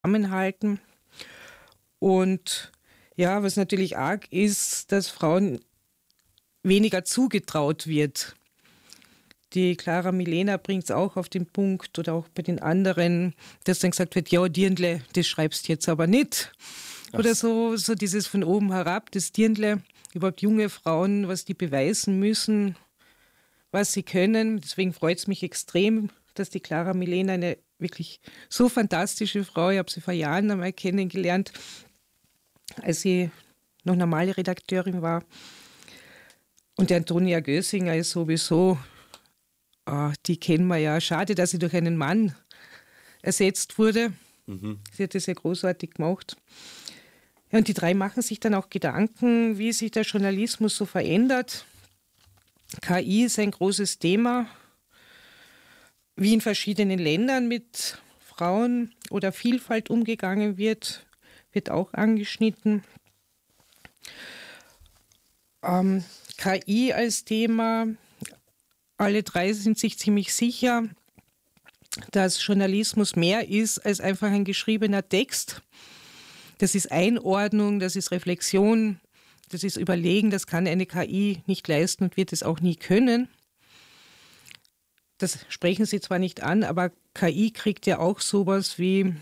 zusammenhalten. Und ja, was natürlich arg ist, dass Frauen weniger zugetraut wird. Die Clara Milena bringt es auch auf den Punkt oder auch bei den anderen, dass dann gesagt wird, ja, Dirndl, das schreibst du jetzt aber nicht. Oder so dieses von oben herab, das Dirndl, überhaupt junge Frauen, was die beweisen müssen, was sie können. Deswegen freut es mich extrem, dass die Clara Milena eine wirklich so fantastische Frau, ich habe sie vor Jahren einmal kennengelernt, als sie noch normale Redakteurin war. Und die Antonia Gössinger ist sowieso, die kennen wir ja. Schade, dass sie durch einen Mann ersetzt wurde. Sie hat das ja großartig gemacht. Ja, und die drei machen sich dann auch Gedanken, wie sich der Journalismus so verändert. KI ist ein großes Thema, wie in verschiedenen Ländern mit Frauen oder Vielfalt umgegangen wird auch angeschnitten. KI als Thema, alle drei sind sich ziemlich sicher, dass Journalismus mehr ist als einfach ein geschriebener Text. Das ist Einordnung, das ist Reflexion, das ist Überlegen, das kann eine KI nicht leisten und wird es auch nie können. Das sprechen sie zwar nicht an, aber KI kriegt ja auch sowas wie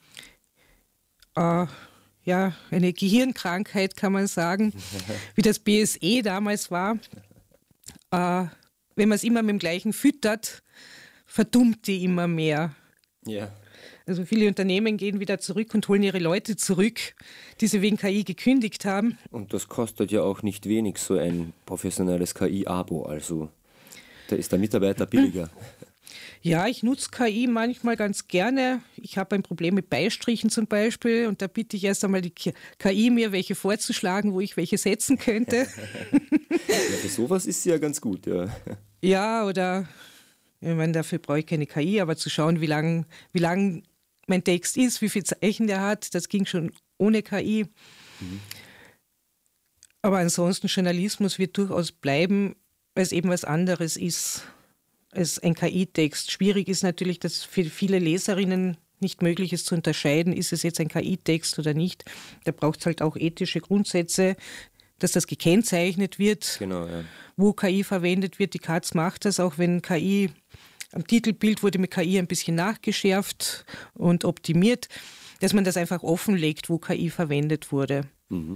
eine Gehirnkrankheit, kann man sagen, wie das BSE damals war. Wenn man es immer mit dem Gleichen füttert, verdummt die immer mehr. Ja. Also viele Unternehmen gehen wieder zurück und holen ihre Leute zurück, die sie wegen KI gekündigt haben. Und das kostet ja auch nicht wenig, so ein professionelles KI-Abo. Also da ist der Mitarbeiter billiger. Ja, ich nutze KI manchmal ganz gerne. Ich habe ein Problem mit Beistrichen zum Beispiel und da bitte ich erst einmal die KI mir welche vorzuschlagen, wo ich welche setzen könnte. Ja, für sowas ist sie ja ganz gut, ja. Ja, oder ich meine, dafür brauche ich keine KI, aber zu schauen, wie lang mein Text ist, wie viel Zeichen der hat, das ging schon ohne KI. Aber ansonsten, Journalismus wird durchaus bleiben, weil es eben was anderes ist als ein KI-Text. Schwierig ist natürlich, dass für viele Leserinnen nicht möglich ist zu unterscheiden, ist es jetzt ein KI-Text oder nicht. Da braucht es halt auch ethische Grundsätze, dass das gekennzeichnet wird, genau, ja. Wo KI verwendet wird. Die Katz macht das, auch wenn KI, am Titelbild wurde mit KI ein bisschen nachgeschärft und optimiert, dass man das einfach offenlegt, wo KI verwendet wurde.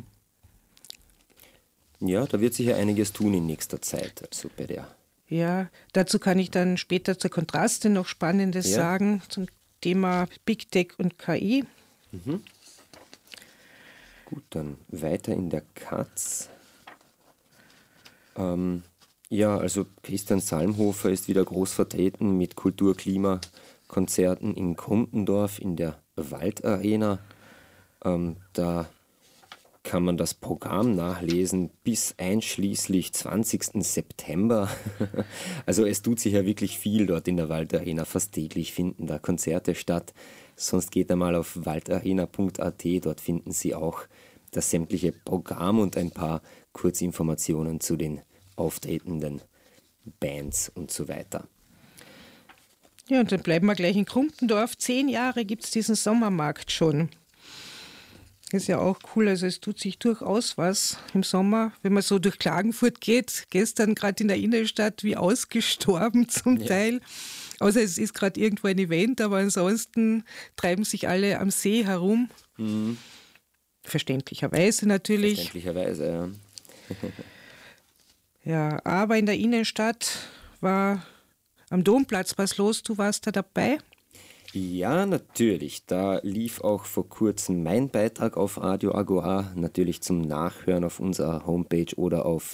Ja, da wird sich ja einiges tun in nächster Zeit, also bei der. Ja, dazu kann ich dann später zur Kontraste noch Spannendes sagen, zum Thema Big Tech und KI. Gut, dann weiter in der Katz. Also Christian Salmhofer ist wieder groß vertreten mit Kultur-Klima-Konzerten in Kumpendorf in der Waldarena. Da kann man das Programm nachlesen bis einschließlich 20. September. Also es tut sich ja wirklich viel dort in der Waldarena. Fast täglich finden da Konzerte statt. Sonst geht einmal auf waldarena.at, dort finden Sie auch das sämtliche Programm und ein paar Kurzinformationen zu den auftretenden Bands und so weiter. Ja, und dann bleiben wir gleich in Kumpendorf. 10 Jahre gibt es diesen Sommermarkt schon. Das ist ja auch cool, also es tut sich durchaus was im Sommer, wenn man so durch Klagenfurt geht, gestern gerade in der Innenstadt wie ausgestorben zum Teil, außer es ist gerade irgendwo ein Event, aber ansonsten treiben sich alle am See herum, verständlicherweise natürlich. Verständlicherweise, ja. Ja, aber in der Innenstadt war am Domplatz was los, du warst da dabei? Ja, natürlich. Da lief auch vor kurzem mein Beitrag auf Radio Agora, natürlich zum Nachhören auf unserer Homepage oder auf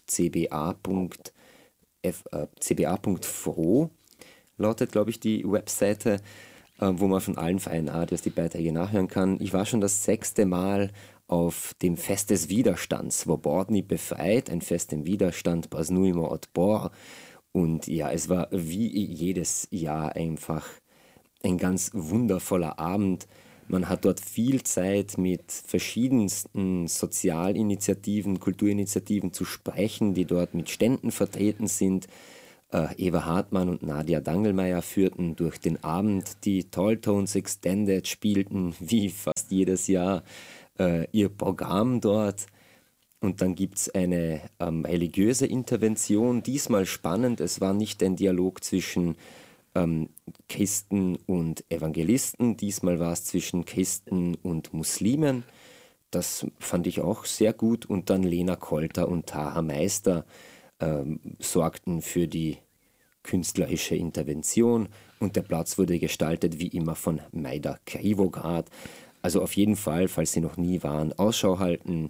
cba.fro, lautet, glaube ich, die Webseite, wo man von allen freien Radios die Beiträge nachhören kann. Ich war schon das 6. Mal auf dem Fest des Widerstands, Swobodny befreit, ein Fest im Widerstand, Brasnujmo Odbor. Und ja, es war wie jedes Jahr einfach ein ganz wundervoller Abend. Man hat dort viel Zeit mit verschiedensten Sozialinitiativen, Kulturinitiativen zu sprechen, die dort mit Ständen vertreten sind. Eva Hartmann und Nadia Dangelmeier führten durch den Abend. Die Talltones Extended spielten wie fast jedes Jahr ihr Programm dort. Und dann gibt es eine religiöse Intervention, diesmal spannend. Es war nicht ein Dialog zwischen Christen und Evangelisten, diesmal war es zwischen Christen und Muslimen. Das fand ich auch sehr gut. Und dann Lena Kolter und Taha Meister sorgten für die künstlerische Intervention und der Platz wurde gestaltet wie immer von Majda Krivograd. Also auf jeden Fall, falls Sie noch nie waren, Ausschau halten.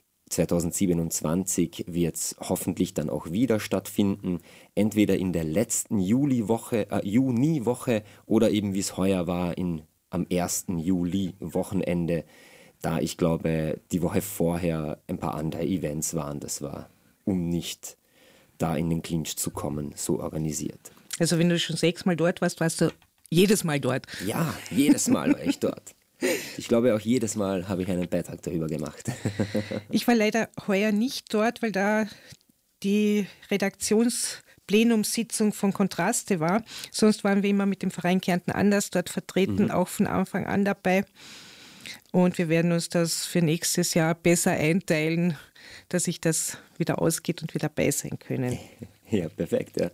2027 wird es hoffentlich dann auch wieder stattfinden, entweder in der letzten Juniwoche oder eben wie es heuer war, am 1. Juli-Wochenende, da ich glaube, die Woche vorher ein paar andere Events waren. Das war, um nicht da in den Clinch zu kommen, so organisiert. Also wenn du schon 6-mal dort warst, warst du jedes Mal dort? Ja, jedes Mal war ich dort. Ich glaube, auch jedes Mal habe ich einen Beitrag darüber gemacht. Ich war leider heuer nicht dort, weil da die Redaktionsplenumssitzung von Kontraste war. Sonst waren wir immer mit dem Verein Kärnten anders dort vertreten, auch von Anfang an dabei. Und wir werden uns das für nächstes Jahr besser einteilen, dass sich das wieder ausgeht und wir dabei sein können. Ja, perfekt. Ja.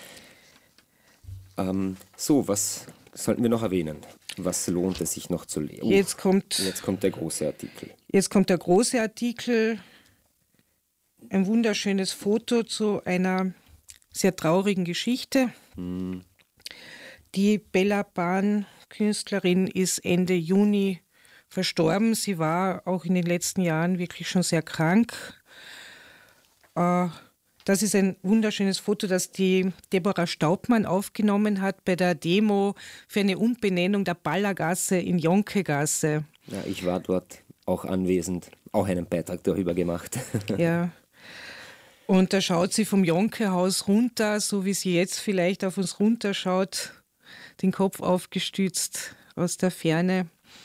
So, was sollten wir noch erwähnen? Was lohnt es sich noch zu lesen? Jetzt kommt der große Artikel. Jetzt kommt der große Artikel. Ein wunderschönes Foto zu einer sehr traurigen Geschichte. Die Bella Ban, Künstlerin, ist Ende Juni verstorben. Sie war auch in den letzten Jahren wirklich schon sehr krank. Das ist ein wunderschönes Foto, das die Deborah Staubmann aufgenommen hat bei der Demo für eine Umbenennung der Ballergasse in Jonkegasse. Ja, ich war dort auch anwesend, auch einen Beitrag darüber gemacht. Ja. Und da schaut sie vom Jonkehaus runter, so wie sie jetzt vielleicht auf uns runterschaut, den Kopf aufgestützt aus der Ferne.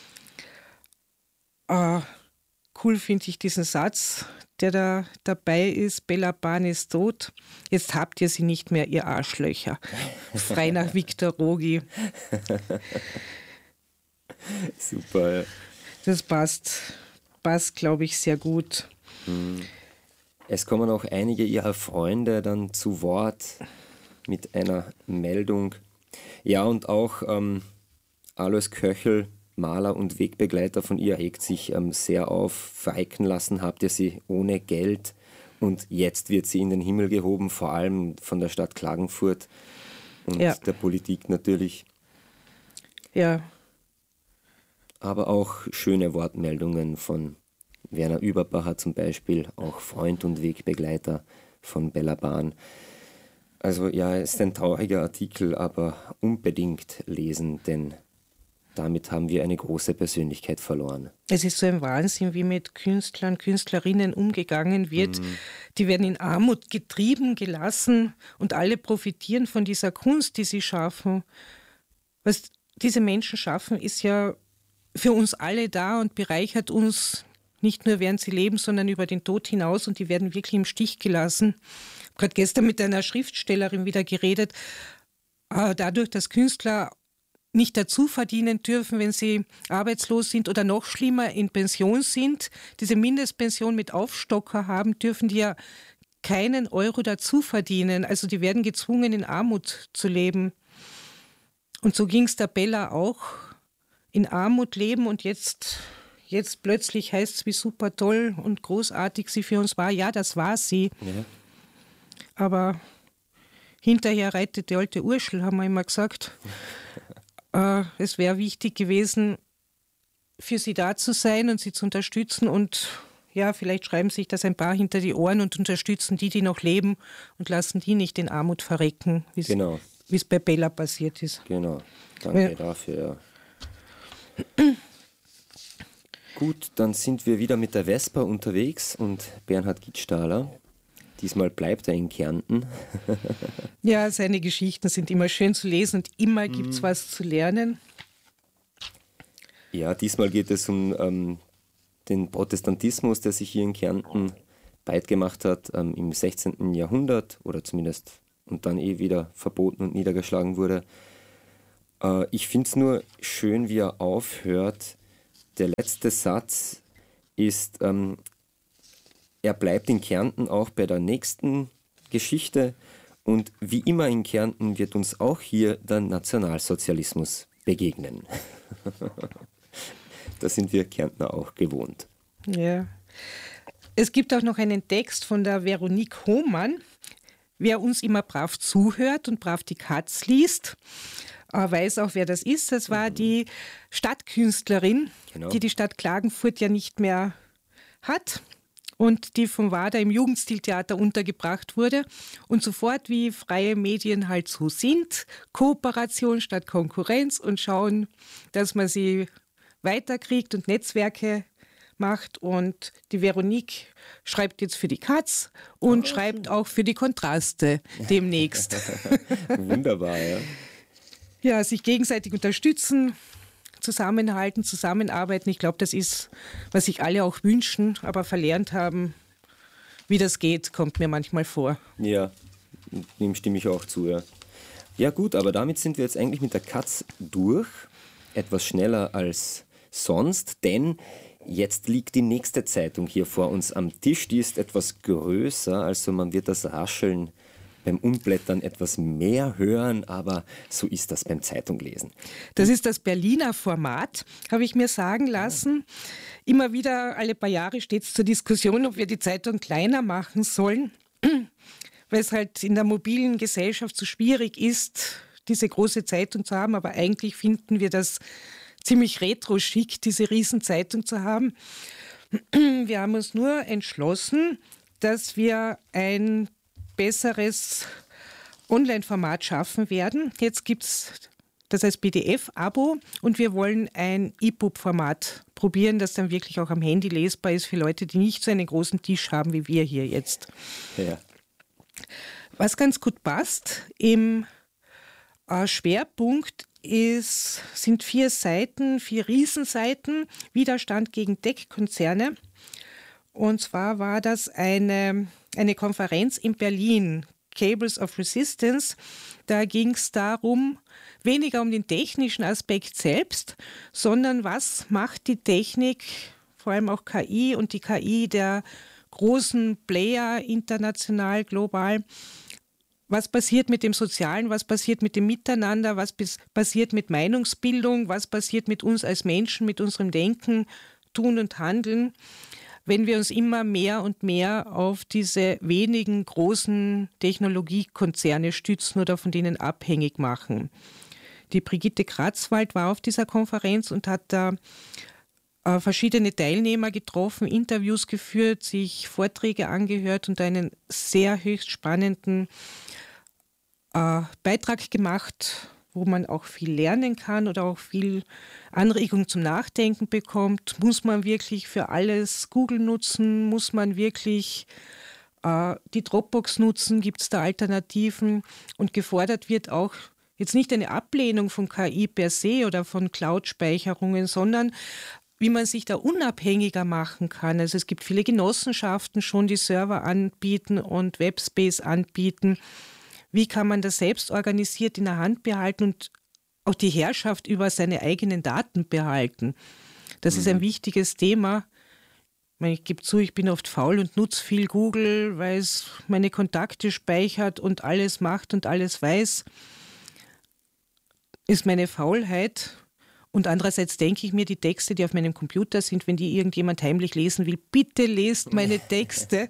Cool finde ich diesen Satz, der da dabei ist: Bella Ban ist tot, jetzt habt ihr sie nicht mehr, ihr Arschlöcher. Frei nach Victor Rogi. Super. Das passt, glaube ich, sehr gut. Es kommen auch einige ihrer Freunde dann zu Wort mit einer Meldung. Ja, und auch Alois Köchel, Maler und Wegbegleiter von ihr, regt sich sehr auf. Verrecken lassen habt ihr sie ohne Geld und jetzt wird sie in den Himmel gehoben, vor allem von der Stadt Klagenfurt und der Politik natürlich. Ja. Aber auch schöne Wortmeldungen von Werner Überbacher zum Beispiel, auch Freund und Wegbegleiter von Bella Ban. Also ja, es ist ein trauriger Artikel, aber unbedingt lesen, denn damit haben wir eine große Persönlichkeit verloren. Es ist so ein Wahnsinn, wie mit Künstlern, Künstlerinnen umgegangen wird. Die werden in Armut getrieben, gelassen und alle profitieren von dieser Kunst, die sie schaffen. Was diese Menschen schaffen, ist ja für uns alle da und bereichert uns nicht nur während sie leben, sondern über den Tod hinaus, und die werden wirklich im Stich gelassen. Ich habe gerade gestern mit einer Schriftstellerin wieder geredet. Dadurch, dass Künstler nicht dazu verdienen dürfen, wenn sie arbeitslos sind oder noch schlimmer in Pension sind, diese Mindestpension mit Aufstocker haben, dürfen die ja keinen Euro dazu verdienen. Also die werden gezwungen, in Armut zu leben. Und so ging es der Bella auch. In Armut leben und jetzt plötzlich heißt es, wie super toll und großartig sie für uns war. Ja, das war sie. Ja. Aber hinterher reitet die alte Urschel, haben wir immer gesagt. Es wäre wichtig gewesen, für sie da zu sein und sie zu unterstützen, und ja, vielleicht schreiben sich das ein paar hinter die Ohren und unterstützen die noch leben und lassen die nicht in Armut verrecken, wie es bei Bella passiert ist. Genau, danke dafür. Ja. Gut, dann sind wir wieder mit der Vespa unterwegs und Bernhard Gittstahler. Diesmal bleibt er in Kärnten. Ja, seine Geschichten sind immer schön zu lesen und immer gibt es was zu lernen. Ja, diesmal geht es um den Protestantismus, der sich hier in Kärnten breit gemacht hat im 16. Jahrhundert oder zumindest und dann wieder verboten und niedergeschlagen wurde. Ich finde es nur schön, wie er aufhört. Der letzte Satz ist, er bleibt in Kärnten auch bei der nächsten Geschichte und wie immer in Kärnten wird uns auch hier der Nationalsozialismus begegnen. Da sind wir Kärntner auch gewohnt. Ja. Es gibt auch noch einen Text von der Veronique Hohmann. Wer uns immer brav zuhört und brav die Katz liest, weiß auch, wer das ist. Das war die Stadtkünstlerin, Genau. die Stadt Klagenfurt ja nicht mehr hat und die vom WADA im Jugendstiltheater untergebracht wurde. Und sofort, wie freie Medien halt so sind, Kooperation statt Konkurrenz und schauen, dass man sie weiterkriegt und Netzwerke macht. Und die Veronique schreibt jetzt für die Katz und schreibt auch für die Kontraste demnächst. Wunderbar, ja. Ja, sich gegenseitig unterstützen, zusammenhalten, zusammenarbeiten. Ich glaube, das ist, was sich alle auch wünschen, aber verlernt haben, wie das geht, kommt mir manchmal vor. Ja, dem stimme ich auch zu, ja. Ja gut, aber damit sind wir jetzt eigentlich mit der Katz durch. Etwas schneller als sonst, denn jetzt liegt die nächste Zeitung hier vor uns am Tisch. Die ist etwas größer, also man wird das Rascheln beim Umblättern etwas mehr hören, aber so ist das beim Zeitunglesen. Das ist das Berliner Format, habe ich mir sagen lassen. Immer wieder, alle paar Jahre steht es zur Diskussion, ob wir die Zeitung kleiner machen sollen, weil es halt in der mobilen Gesellschaft so schwierig ist, diese große Zeitung zu haben. Aber eigentlich finden wir das ziemlich retro-schick, diese Riesenzeitung zu haben. Wir haben uns nur entschlossen, dass wir ein besseres Online-Format schaffen werden. Jetzt gibt es das als PDF-Abo und wir wollen ein EPUB-Format probieren, das dann wirklich auch am Handy lesbar ist für Leute, die nicht so einen großen Tisch haben wie wir hier jetzt. Ja. Was ganz gut passt, im Schwerpunkt sind 4 Seiten, 4 Riesenseiten, Widerstand gegen Tech-Konzerne. Und zwar war das eine Konferenz in Berlin, Cables of Resistance. Da ging es darum, weniger um den technischen Aspekt selbst, sondern was macht die Technik, vor allem auch KI und die KI der großen Player international, global. Was passiert mit dem Sozialen, was passiert mit dem Miteinander, was passiert mit Meinungsbildung, was passiert mit uns als Menschen, mit unserem Denken, Tun und Handeln, wenn wir uns immer mehr und mehr auf diese wenigen großen Technologiekonzerne stützen oder von denen abhängig machen. Die Brigitte Kratzwald war auf dieser Konferenz und hat da verschiedene Teilnehmer getroffen, Interviews geführt, sich Vorträge angehört und einen sehr höchst spannenden Beitrag gemacht, wo man auch viel lernen kann oder auch viel Anregung zum Nachdenken bekommt. Muss man wirklich für alles Google nutzen? Muss man wirklich die Dropbox nutzen? Gibt es da Alternativen? Und gefordert wird auch jetzt nicht eine Ablehnung von KI per se oder von Cloud-Speicherungen, sondern wie man sich da unabhängiger machen kann. Also es gibt viele Genossenschaften schon, die Server anbieten und Webspace anbieten. Wie kann man das selbst organisiert in der Hand behalten und auch die Herrschaft über seine eigenen Daten behalten? Das ist ein wichtiges Thema. Ich gebe zu, ich bin oft faul und nutze viel Google, weil es meine Kontakte speichert und alles macht und alles weiß. Ist meine Faulheit. Und andererseits denke ich mir, die Texte, die auf meinem Computer sind, wenn die irgendjemand heimlich lesen will, bitte lest meine Texte.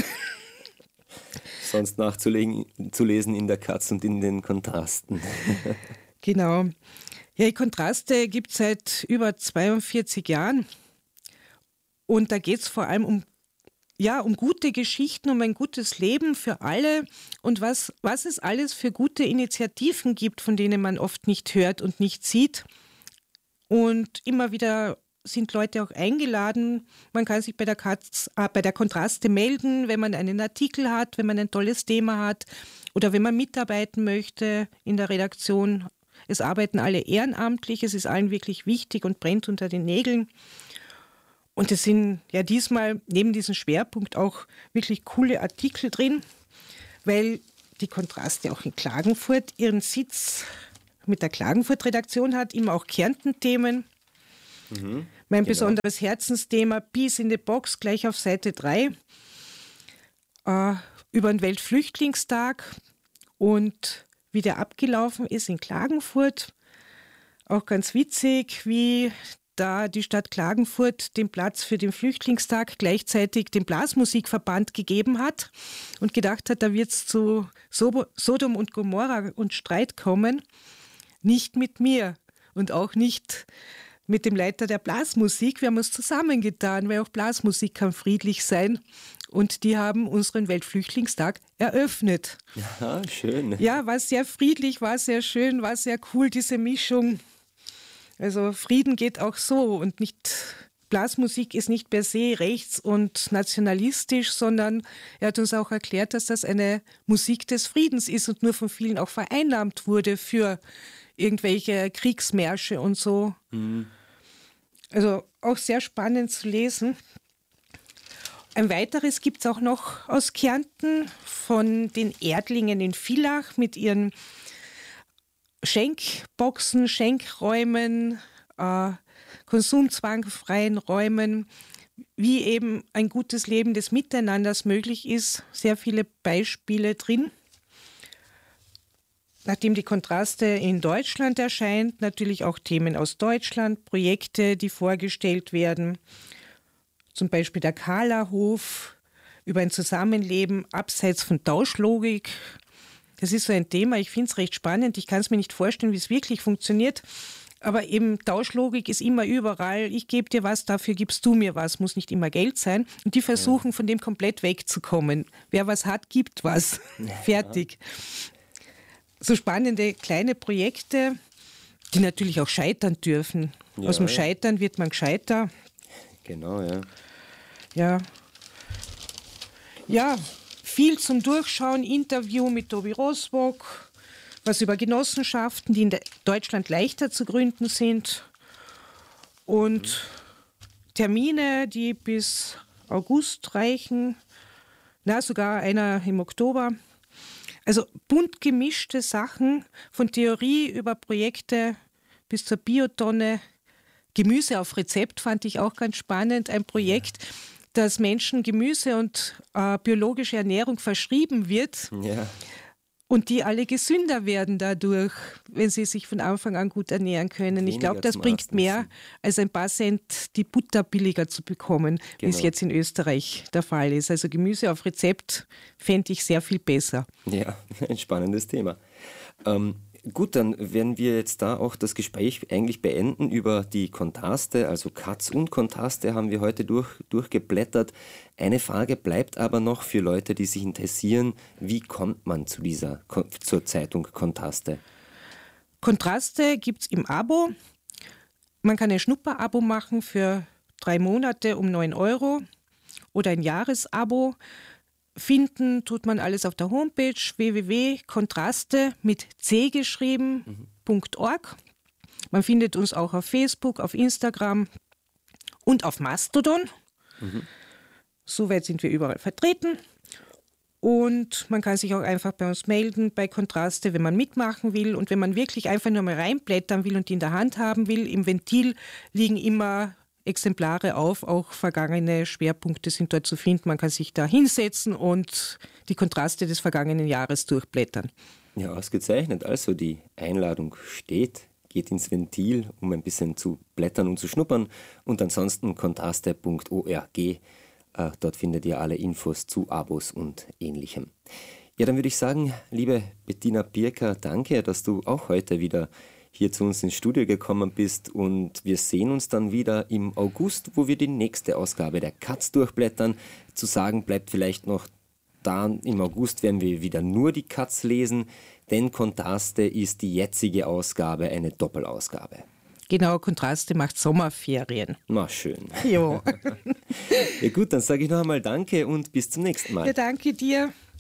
Sonst nachzulesen in der Katz und in den Kontrasten. Genau. Ja, die Kontraste gibt es seit über 42 Jahren. Und da geht es vor allem um gute Geschichten, um ein gutes Leben für alle und was es alles für gute Initiativen gibt, von denen man oft nicht hört und nicht sieht. Und immer wieder sind Leute auch eingeladen. Man kann sich bei der Kontraste melden, wenn man einen Artikel hat, wenn man ein tolles Thema hat oder wenn man mitarbeiten möchte in der Redaktion. Es arbeiten alle ehrenamtlich, es ist allen wirklich wichtig und brennt unter den Nägeln. Und es sind ja diesmal neben diesem Schwerpunkt auch wirklich coole Artikel drin, weil die Kontraste auch in Klagenfurt ihren Sitz mit der Klagenfurt-Redaktion hat, immer auch Kärnten-Themen. Mein besonderes Herzensthema, Peace in the Box, gleich auf Seite 3, über den Weltflüchtlingstag und wie der abgelaufen ist in Klagenfurt. Auch ganz witzig, wie da die Stadt Klagenfurt den Platz für den Flüchtlingstag gleichzeitig dem Blasmusikverband gegeben hat und gedacht hat, da wird es zu Sodom und Gomorra und Streit kommen. Nicht mit mir und auch nicht mit dem Leiter der Blasmusik. Wir haben uns zusammengetan, weil auch Blasmusik kann friedlich sein. Und die haben unseren Weltflüchtlingstag eröffnet. Ja, schön. Ja, war sehr friedlich, war sehr schön, war sehr cool, diese Mischung. Also Frieden geht auch so und nicht, Blasmusik ist nicht per se rechts und nationalistisch, sondern er hat uns auch erklärt, dass das eine Musik des Friedens ist und nur von vielen auch vereinnahmt wurde für irgendwelche Kriegsmärsche und so. Also auch sehr spannend zu lesen. Ein weiteres gibt es auch noch aus Kärnten von den Erdlingen in Villach mit ihren Schenkboxen, Schenkräumen, konsumzwangfreien Räumen, wie eben ein gutes Leben des Miteinanders möglich ist. Sehr viele Beispiele drin. Nachdem die Kontraste in Deutschland erscheint, natürlich auch Themen aus Deutschland, Projekte, die vorgestellt werden. Zum Beispiel der Kahlerhof über ein Zusammenleben abseits von Tauschlogik. Das ist so ein Thema, ich finde es recht spannend. Ich kann es mir nicht vorstellen, wie es wirklich funktioniert. Aber eben Tauschlogik ist immer überall. Ich gebe dir was, dafür gibst du mir was. Muss nicht immer Geld sein. Und die versuchen, von dem komplett wegzukommen. Wer was hat, gibt was. Fertig. So spannende kleine Projekte, die natürlich auch scheitern dürfen. Ja. Aus dem Scheitern wird man gescheiter. Genau, ja. Ja. Ja, viel zum Durchschauen, Interview mit Tobi Rosbock, was über Genossenschaften, die in Deutschland leichter zu gründen sind und Termine, die bis August reichen, sogar einer im Oktober. Also bunt gemischte Sachen, von Theorie über Projekte bis zur Biotonne. Gemüse auf Rezept fand ich auch ganz spannend, ein Projekt, dass Menschen Gemüse und biologische Ernährung verschrieben wird und die alle gesünder werden dadurch, wenn sie sich von Anfang an gut ernähren können. Ich glaube, das bringt mehr, als ein paar Cent die Butter billiger zu bekommen, wie es jetzt in Österreich der Fall ist. Also Gemüse auf Rezept fände ich sehr viel besser. Ja, ein spannendes Thema. Gut, dann werden wir jetzt da auch das Gespräch eigentlich beenden über die Kontraste, also Katz und Kontraste haben wir heute durchgeblättert. Eine Frage bleibt aber noch für Leute, die sich interessieren, wie kommt man zur Zeitung Kontraste? Kontraste gibt es im Abo. Man kann ein Schnupper-Abo machen für 3 Monate um 9 € oder ein Jahresabo. Finden tut man alles auf der Homepage www.kontraste mit C geschrieben.org. Man findet uns auch auf Facebook, auf Instagram und auf Mastodon. Soweit sind wir überall vertreten. Und man kann sich auch einfach bei uns melden bei Kontraste, wenn man mitmachen will. Und wenn man wirklich einfach nur mal reinblättern will und die in der Hand haben will, im Ventil liegen immer Exemplare auf, auch vergangene Schwerpunkte sind dort zu finden. Man kann sich da hinsetzen und die Kontraste des vergangenen Jahres durchblättern. Ja, ausgezeichnet. Also die Einladung steht, geht ins Ventil, um ein bisschen zu blättern und zu schnuppern. Und ansonsten kontraste.org. Dort findet ihr alle Infos zu Abos und Ähnlichem. Ja, dann würde ich sagen, liebe Bettina Pirker, danke, dass du auch heute wieder hier zu uns ins Studio gekommen bist und wir sehen uns dann wieder im August, wo wir die nächste Ausgabe der Katz durchblättern. Zu sagen bleibt vielleicht noch, da im August werden wir wieder nur die Katz lesen, denn Kontraste ist die jetzige Ausgabe eine Doppelausgabe. Genau, Kontraste macht Sommerferien. Na schön. Jo. Ja gut, dann sage ich noch einmal danke und bis zum nächsten Mal. Ja, danke dir.